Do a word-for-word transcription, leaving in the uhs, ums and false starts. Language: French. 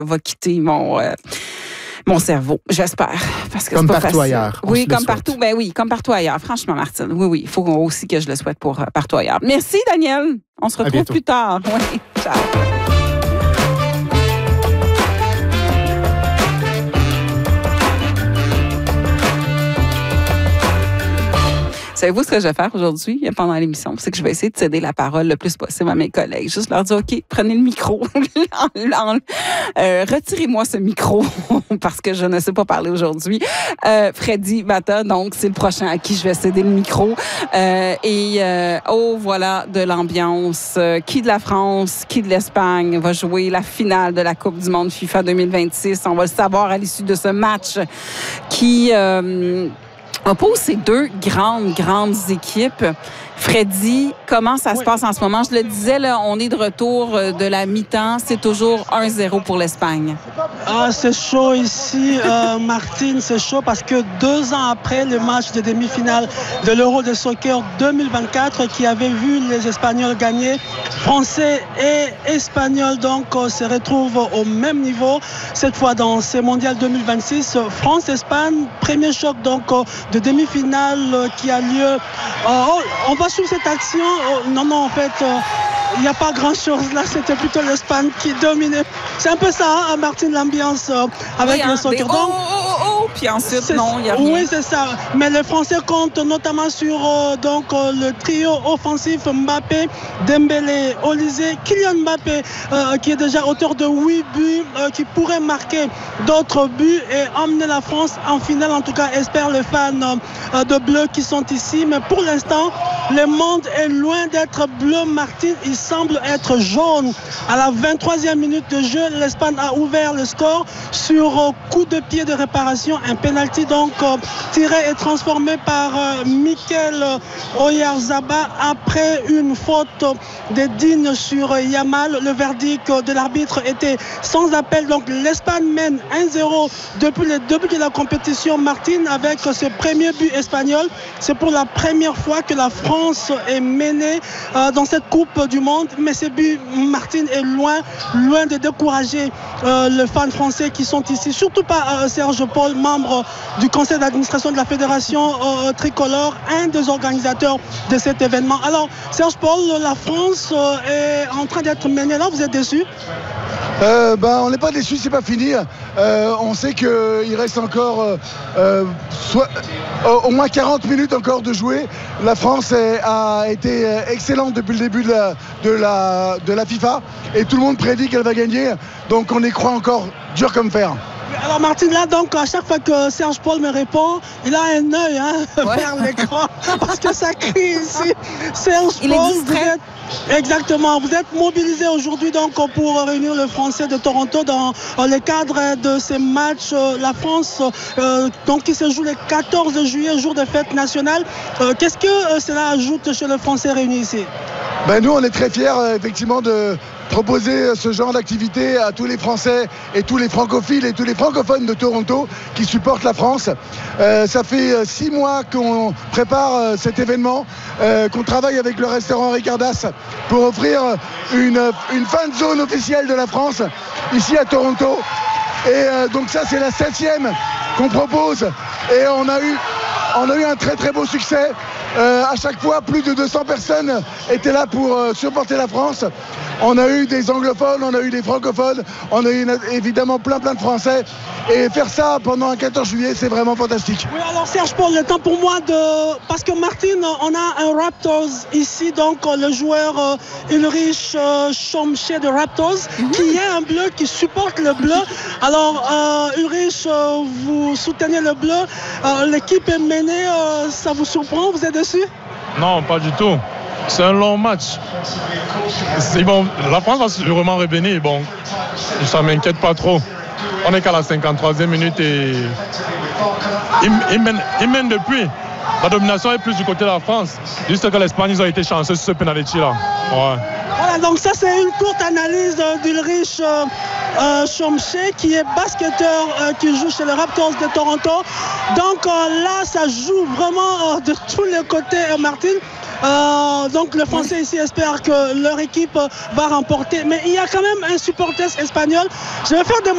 va quitter mon... Euh, Mon cerveau, j'espère. Parce que comme c'est pas partout facile. ailleurs. Oui, comme partout. Ben oui, comme partout ailleurs. Franchement, Martine. Oui, oui. Il faut aussi que je le souhaite pour euh, partout ailleurs. Merci, Daniel. On se retrouve plus tard. Oui. Ciao. Savez-vous ce que je vais faire aujourd'hui pendant l'émission? C'est que je vais essayer de céder la parole le plus possible à mes collègues. Juste leur dire, OK, prenez le micro. euh, retirez-moi ce micro parce que je ne sais pas parler aujourd'hui. Euh, Freddy Bata, donc, c'est le prochain à qui je vais céder le micro. Euh, et, euh, oh, voilà de l'ambiance. Euh, qui de la France, qui de l'Espagne va jouer la finale de la Coupe du monde FIFA deux mille vingt-six? On va le savoir à l'issue de ce match qui... Euh, oppose ces deux grandes, grandes équipes. Freddy, comment ça oui. se passe en ce moment? Je le disais, là, on est de retour de la mi-temps. C'est toujours un zéro pour l'Espagne. Ah, c'est chaud ici, euh, Martine. C'est chaud parce que deux ans après le match de demi-finale de l'Euro de soccer deux mille vingt-quatre qui avait vu les Espagnols gagner, Français et Espagnols donc se retrouvent au même niveau. Cette fois dans ce mondial deux mille vingt-six, France-Espagne, premier choc donc de demi-finale qui a lieu. Oh, on va sur cette action, oh, non, non, en fait, il euh, n'y a pas grand-chose. Là, c'était plutôt l'Espagne qui dominait. C'est un peu ça, hein, Martine, l'ambiance euh, avec oui, le hein, soccer. Oh, oh, oh, puis ensuite, non, il n'y a rien. Oui, c'est ça. Mais les Français comptent notamment sur euh, donc, euh, le trio offensif Mbappé, Dembélé, Olysée, Kylian Mbappé, euh, qui est déjà auteur de huit buts, euh, qui pourrait marquer d'autres buts et emmener la France en finale. En tout cas, espèrent les fans euh, de bleu qui sont ici. Mais pour l'instant, le monde est loin d'être bleu, Martine. Il semble être jaune. À la vingt-troisième minute de jeu, l'Espagne a ouvert le score sur euh, coup de pied de réparation. Un penalty donc euh, tiré et transformé par euh, Mikel Oyarzabal après une faute de Digne sur euh, Yamal. Le verdict euh, de l'arbitre était sans appel. Donc l'Espagne mène un zéro depuis le début de la compétition, Martine, avec euh, ce premier but espagnol. C'est pour la première fois que la France est menée euh, dans cette Coupe du Monde. Mais ce but, Martine, est loin, loin de décourager euh, les fans français qui sont ici. Surtout pas euh, Serge Paul, membre du conseil d'administration de la Fédération euh, tricolore, un des organisateurs de cet événement. Alors, Serge Paul, la France euh, est en train d'être menée là. Vous êtes déçu? Euh, ben, on n'est pas déçus, c'est pas fini. Euh, on sait qu'il reste encore euh, euh, soit, euh, au moins quarante minutes encore de jouer. La France est, a été excellente depuis le début de la, de, la, de la FIFA et tout le monde prédit qu'elle va gagner. Donc on y croit encore dur comme fer. Alors Martine, là donc à chaque fois que Serge Paul me répond, il a un œil hein, ouais. vers l'écran parce que ça crie ici. Serge il Paul, est distrait. Vous êtes, exactement, vous êtes mobilisé aujourd'hui donc pour réunir le Français de Toronto dans le cadre de ces matchs. La France euh, donc qui se joue le quatorze juillet, jour de fête nationale. Euh, qu'est-ce que euh, cela ajoute chez le Français réunis ici? Ben nous on est très fiers euh, effectivement de proposer ce genre d'activité à tous les Français et tous les francophiles et tous les francophones de Toronto qui supportent la France. Euh, ça fait euh, six mois qu'on prépare euh, cet événement, euh, qu'on travaille avec le restaurant Ricardas pour offrir une, une fan zone officielle de la France ici à Toronto. Et euh, donc ça c'est la septième qu'on propose et on a eu, on a eu un très très beau succès. Euh, à chaque fois, plus de deux cents personnes étaient là pour euh, supporter la France. On a eu des anglophones, on a eu des francophones, on a eu une, évidemment plein plein de Français. Et faire ça pendant un quatorze juillet, c'est vraiment fantastique. Oui, alors Serge Paul, le temps pour moi de... Parce que Martine, on a un Raptors ici, donc le joueur euh, Ulrich euh, Chomché de Raptors, mm-hmm. qui est un bleu, qui supporte le bleu. Alors euh, Ulrich, euh, vous soutenez le bleu. Euh, l'équipe est menée, euh, ça vous surprend? Vous êtes dessus? Non, pas du tout. C'est un long match. C'est bon, la France va sûrement revenir. Bon, ça ne m'inquiète pas trop. On est qu'à la cinquante-troisième minute et ils, ils, mènent, ils mènent depuis. La domination est plus du côté de la France. Juste que l'Espagne, ils ont été chanceux sur ce penalty-là. Ouais. Voilà, donc ça c'est une courte analyse euh, d'Ulrich euh, euh, Chomché qui est basketteur euh, qui joue chez les Raptors de Toronto. Donc euh, là, ça joue vraiment euh, de tous les côtés, euh, Martine. Euh, donc le Français ici espère que leur équipe va remporter. Mais il y a quand même un supporter espagnol. Je vais faire des